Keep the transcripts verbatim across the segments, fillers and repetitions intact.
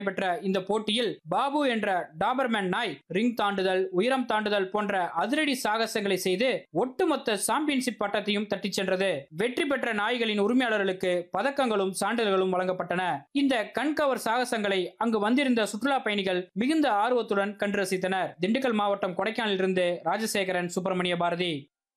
பெற்ற இந்த போட்டியில் பாபு என்ற டாபர்மேன் நாய் ரிங் தாண்டுதல், உயரம் தாண்டுதல் போன்ற அதிரடி சாகசங்களை செய்து ஒட்டுமொத்த சாம்பியன்ஷிப் பட்டத்தையும் தட்டிச் சென்றது. வெற்றி பெற்ற நாய்களின் உரிமையாளர்களுக்கு பதக்கங்களும் சான்றிதழ்களும் வழங்கப்பட்டன. இந்த கண்கவர் சாகசங்களை அங்கு வந்திருந்த சுற்றுலா பயணிகள் மிகுந்த ஆர்வத்துடன் கண்டு ரசித்தனர். திண்டுக்கல் மாவட்டம் கொடைக்கானலிலிருந்து ராஜசேகரன், சுப்பிரமணிய பாரதி.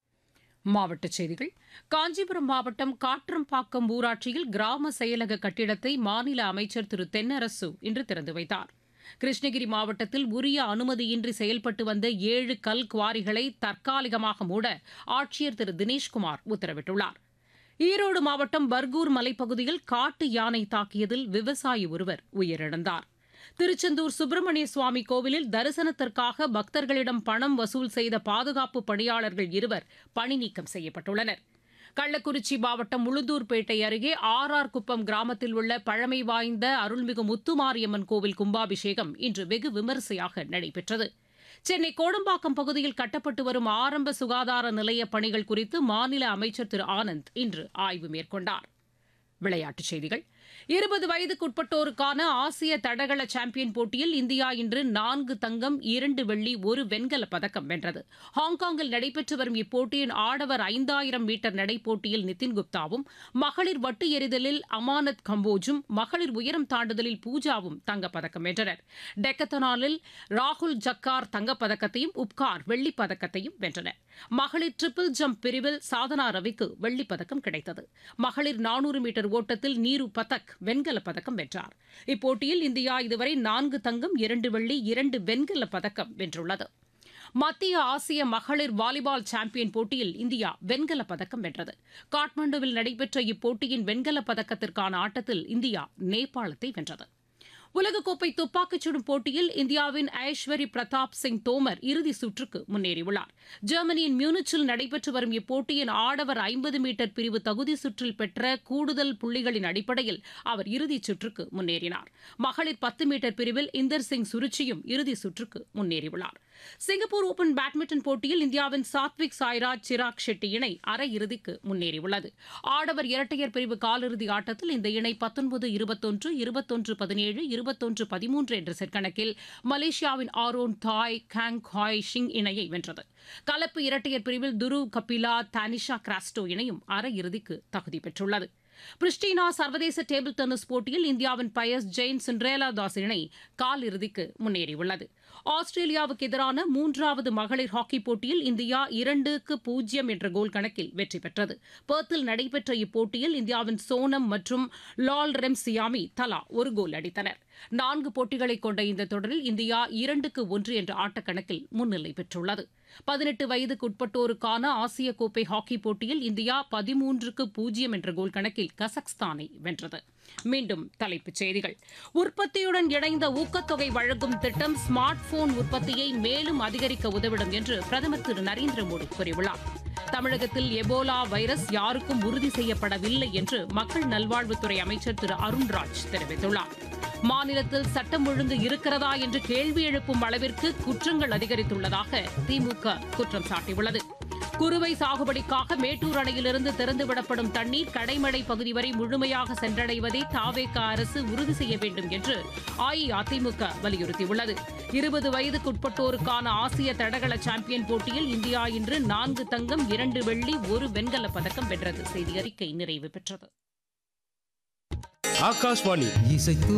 மாவட்டச் செய்திகள். காஞ்சிபுரம் மாவட்டம் காற்றம்பாக்கம் ஊராட்சியில் கிராம செயலக கட்டிடத்தை மாநில அமைச்சர் திரு தென்னரசு இன்று திறந்து வைத்தார். கிருஷ்ணகிரி மாவட்டத்தில் உரிய அனுமதியின்றி செயல்பட்டு வந்த ஏழு கல் குவாரிகளை தற்காலிகமாக மூட ஆட்சியர் திரு தினேஷ்குமார் உத்தரவிட்டுள்ளார். ஈரோடு மாவட்டம் பர்கூர் மலைப்பகுதியில் காட்டு யானை தாக்கியதில் விவசாயி ஒருவர் உயிரிழந்தார். திருச்செந்தூர் சுப்பிரமணிய சுவாமி கோவிலில் தரிசனத்திற்காக பக்தர்களிடம் பணம் வசூல் செய்த பாதுகாப்பு பணியாளர்கள் இருவர் பணி நீக்கம் செய்யப்பட்டுள்ளனர். கள்ளக்குறிச்சி மாவட்டம் உளுந்தூர்பேட்டை அருகே ஆர் ஆர் குப்பம் கிராமத்தில் உள்ள பழமை வாய்ந்த அருள்மிகு முத்துமாரியம்மன் கோவில் கும்பாபிஷேகம் இன்று வெகு விமரிசையாக நடைபெற்றது. சென்னை கோடம்பாக்கம் பகுதியில் கட்டப்பட்டு வரும் ஆரம்ப சுகாதார நிலைய பணிகள் குறித்து மாநில அமைச்சர் திரு ஆனந்த் இன்று ஆய்வு மேற்கொண்டார். விளையாட்டுச் செய்திகள். இருபது வயதுக்குட்பட்டோருக்கான ஆசிய தடகள சாம்பியன் போட்டியில் இந்தியா இன்று நான்கு தங்கம், இரண்டு வெள்ளி, ஒரு வெண்கலப் பதக்கம் வென்றது. ஹாங்காங்கில் நடைபெற்று வரும் இப்போட்டியின் ஆடவர் ஐந்தாயிரம் மீட்டர் நடைப்போட்டியில் நிதின் குப்தாவும், மகளிர் வட்டு எறிதலில் அமானத் கம்போஜும், மகளிர் உயரம் தாண்டுதலில் பூஜாவும் தங்கப்பதக்கம் வென்றனர். டெக்கத்தனாலில் ராகுல் ஜக்கார் தங்கப்பதக்கத்தையும், உப்கார் வெள்ளிப் பதக்கத்தையும் வென்றனர். மகளிர் ட்ரிபிள் ஜம்ப் பிரிவில் சாதனா ரவிக்கு வெள்ளிப் பதக்கம் கிடைத்தது. மகளிர் நானூறு மீட்டர் ஓட்டத்தில் நீரு பதக் வெண்கலப் பதக்கம் வென்றார். இப்போட்டியில் இந்தியா இதுவரை நான்கு தங்கம், இரண்டு வெள்ளி, இரண்டு வெண்கலப் பதக்கம் வென்றுள்ளது. மத்திய ஆசிய மகளிர் வாலிபால் சாம்பியன் போட்டியில் இந்தியா வெண்கலப் பதக்கம் வென்றது. காட்மாண்டுவில் நடைபெற்ற இப்போட்டியின் வெண்கலப் பதக்கத்திற்கான ஆட்டத்தில் இந்தியா நேபாளத்தை வென்றது. உலகக்கோப்பை துப்பாக்கிச் சுடும் போட்டியில் இந்தியாவின் ஐஸ்வரி பிரதாப் சிங் தோமர் இறுதிச் சுற்றுக்கு முன்னேறியுள்ளார். ஜெர்மனியின் மியூனிச்சில் நடைபெற்று வரும் இப்போட்டியின் ஆடவர் ஐம்பது மீட்டர் பிரிவு தகுதி சுற்றில் பெற்ற கூடுதல் புள்ளிகளின் அடிப்படையில் அவர் இறுதிச் சுற்றுக்கு முன்னேறினார். மகளிர் பத்து மீட்டர் பிரிவில் இந்தர் சிங் சுருச்சியும் இறுதிச் சுற்றுக்கு முன்னேறியுள்ளார். சிங்கப்பூர் ஓபன் பேட்மிண்டன் போட்டியில் இந்தியாவின் சாத்விக் சாய்ராஜ், சிராக் ஷெட்டி இணை அரையிறுதிக்கு முன்னேறியுள்ளது. ஆடவர் இரட்டையர் பிரிவு காலிறுதி ஆட்டத்தில் இந்த இணை பத்தொன்பது இருபத்தொன்று, இருபத்தொன்று பதினேழு, இருபத்தொன்று பதிமூன்று என்ற செட் கணக்கில் மலேசியாவின் ஆரோன் தாய் காங் ஹாய் ஷிங் இணையை வென்றது. கலப்பு இரட்டையர் பிரிவில் துருவ் கபிலா, தானிஷா கிராஸ்டோ இணையும் அரையிறுதிக்கு தகுதி பெற்றுள்ளது. பிரிஸ்டினா சர்வதேச டேபிள் டென்னிஸ் போட்டியில் இந்தியாவின் பயஸ் ஜெயின், சிண்ட்ரேலா தாஸ் இணை காலிறுதிக்கு முன்னேறியுள்ளது. ஆஸ்திரேலியாவுக்கு எதிரான மூன்றாவது மகளிர் ஹாக்கி போட்டியில் இந்தியா இரண்டுக்கு பூஜ்ஜியம் என்ற கோல் கணக்கில் வெற்றி பெற்றது. பெர்த்தில் நடைபெற்ற இப்போட்டியில் இந்தியாவின் சோனம் மற்றும் லால் ரெம்சியாமி தலா ஒரு கோல் அடித்தனர். நான்கு போட்டிகளை கொண்ட இந்த தொடரில் இந்தியா இரண்டுக்கு ஒன்று என்ற ஆட்டக்கணக்கில் முன்னிலை பெற்றுள்ளது. பதினெட்டு வயதுக்குட்பட்டோருக்கான ஆசிய கோப்பை ஹாக்கி போட்டியில் இந்தியா பதிமூன்றுக்கு பூஜ்ஜியம் என்ற கோல் கணக்கில் கசக்ஸ்தானை வென்றது. மீண்டும் தலைப்புச் செய்திகள். உற்பத்தியுடன் இணைந்த ஊக்கத்தொகை வழங்கும் திட்டம் ஸ்மார்ட் போன் உற்பத்தியை மேலும் அதிகரிக்க உதவிடும் என்று பிரதமர் திரு நரேந்திர மோடி கூறியுள்ளார். தமிழகத்தில் எபோலா வைரஸ் யாருக்கும் உறுதி செய்யப்படவில்லை என்று மக்கள் நல்வாழ்வுத்துறை அமைச்சர் திரு அருண்ராஜ் தெரிவித்துள்ளார். மாநிலத்தில் சட்டம் ஒழுங்கு இருக்கிறதா என்று கேள்வி எழுப்பும் அளவிற்கு குற்றங்கள் அதிகரித்துள்ளதாக திமுக குற்றம் சாட்டியுள்ளது. குறுவை சாகுபடிக்காக மேட்டூர் அணையிலிருந்து திறந்துவிடப்படும் தண்ணீர் கடைமடை பகுதி வரை முழுமையாக சென்றடைவதை தாவேக அரசு உறுதி செய்ய வேண்டும் என்று அஇஅதிமுக வலியுறுத்தியுள்ளது. இருபது வயதுக்குட்பட்டோருக்கான ஆசிய தடகள சாம்பியன் போட்டியில் இந்தியா இன்று நான்கு தங்கம், இரண்டு வெள்ளி, ஒரு வெண்கலப் பதக்கம் வென்றது. செய்தி அறிக்கை நிறைவு பெற்றது. ஆகாஷ்வாணி இசைத்து